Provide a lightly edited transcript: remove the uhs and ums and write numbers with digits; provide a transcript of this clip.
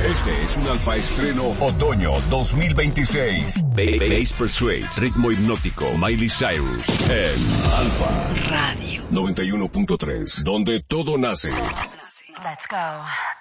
Este es un Alfa Estreno Otoño 2026. Bass Persuades, ritmo hipnótico, Miley Cyrus, en Alfa Radio 91.3, donde todo nace. Let's go.